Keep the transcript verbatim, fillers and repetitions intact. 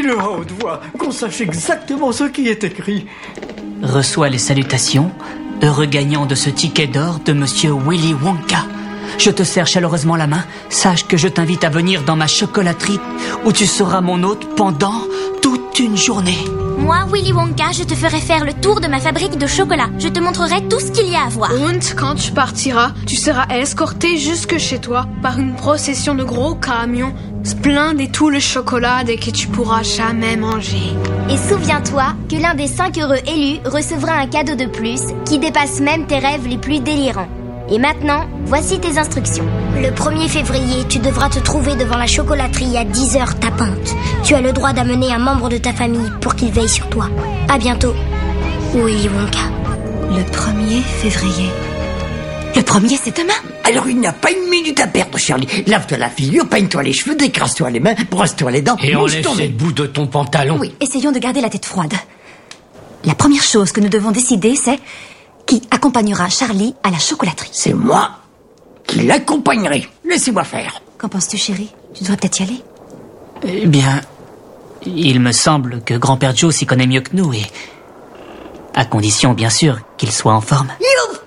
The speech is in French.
Dis-le à haute voix, qu'on sache exactement ce qui est écrit. Reçois les salutations, heureux gagnant de ce ticket d'or de Monsieur Willy Wonka. Je te serre chaleureusement la main. Sache que je t'invite à venir dans ma chocolaterie où tu seras mon hôte pendant toute une journée. Moi, Willy Wonka, je te ferai faire le tour de ma fabrique de chocolat. Je te montrerai tout ce qu'il y a à voir. Und, quand tu partiras, tu seras escorté jusque chez toi par une procession de gros camions pleins de tout le chocolat que tu pourras jamais manger. Et souviens-toi que l'un des cinq heureux élus recevra un cadeau de plus qui dépasse même tes rêves les plus délirants. Et maintenant, voici tes instructions. Le premier février, tu devras te trouver devant la chocolaterie à dix heures tapante. Tu as le droit d'amener un membre de ta famille pour qu'il veille sur toi. À bientôt, Willy Wonka. Le premier février. Le premier, c'est demain. Alors il n'y a pas une minute à perdre, Charlie. Lave-toi la figure, peigne-toi les cheveux, décrase-toi les mains, brosse-toi les dents. Et enlève ces bouts de ton pantalon. Oui, essayons de garder la tête froide. La première chose que nous devons décider, c'est qui accompagnera Charlie à la chocolaterie. C'est moi qui l'accompagnerai. Laissez-moi faire. Qu'en penses-tu, chérie? Tu devrais peut-être y aller. Eh bien, il me semble que grand-père Joe s'y connaît mieux que nous et... à condition, bien sûr, qu'il soit en forme. Youpi!